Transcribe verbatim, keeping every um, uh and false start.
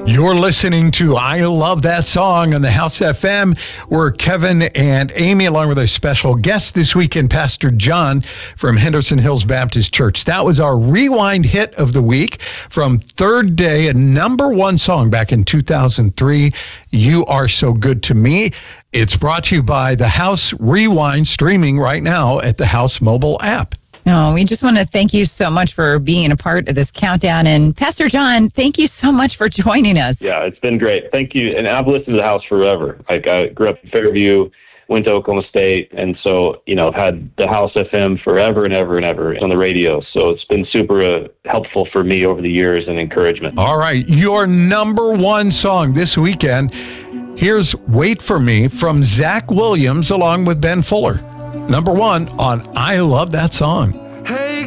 You're listening to I Love That Song on the House F M. We're Kevin and Amy, along with our special guest this weekend, Pastor John from Henderson Hills Baptist Church. That was our rewind hit of the week from Third Day, a number one song back in two thousand three, You Are So Good to Me. It's brought to you by the House Rewind, streaming right now at the House mobile app. No, we just want to thank you so much for being a part of this countdown. And Pastor John, thank you so much for joining us. Yeah, it's been great. Thank you. And I've listened to the House forever. Like, I grew up in Fairview, went to Oklahoma State. And so, you know, I've had the House F M forever and ever and ever on the radio. So it's been super uh, helpful for me over the years and encouragement. All right. Your number one song this weekend. Here's Wait For Me from Zach Williams along with Ben Fuller. Number one on I Love That Song.